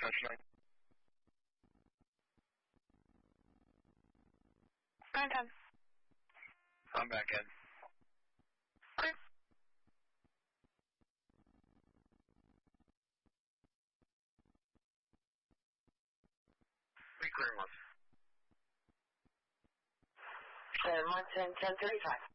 touchdown. I'm done. I'm back in. Okay. Be clear, 1. 110, 1035.